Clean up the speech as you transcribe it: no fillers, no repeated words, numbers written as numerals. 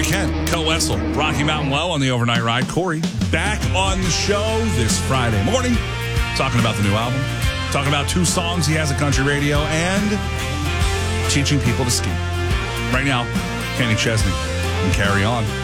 Corey Kent, Kel Wessel, Rocky Mountain Low on the overnight ride. Corey back on the show this Friday morning, talking about the new album, talking about 2 songs he has at Country Radio, and teaching people to ski. Right now, Kenny Chesney and Carry On.